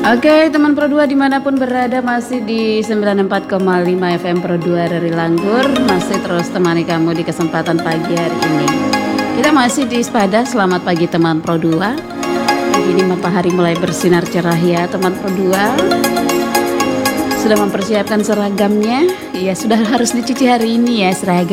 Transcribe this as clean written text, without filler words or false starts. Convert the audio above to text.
Oke, teman Pro 2 dimanapun berada, masih di 94,5 FM Pro 2 dari Langgur, masih terus temani kamu di kesempatan pagi hari ini. Kita masih di Sepada. Selamat pagi teman Pro 2. Pagi ini matahari mulai bersinar cerah ya teman Pro 2. Sudah mempersiapkan seragamnya? Ya, sudah harus dicuci hari ini ya seragam.